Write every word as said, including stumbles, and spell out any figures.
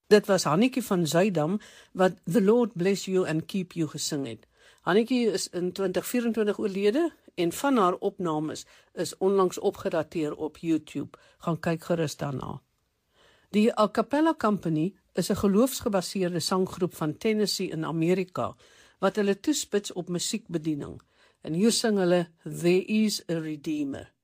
Dit was Hannetjie van Zuidam wat The Lord Bless You and Keep You gesing het. Hannetjie is in twintig vyf-en-twintig oorlede en van haar opnames is onlangs opgedateer op YouTube. Gaan kyk gerus daarna. Die A Cappella Company is 'n geloofsgebaseerde sanggroep van Tennessee in Amerika wat hulle toespits op musiekbediening. En hier sing hulle There Is a Redeemer.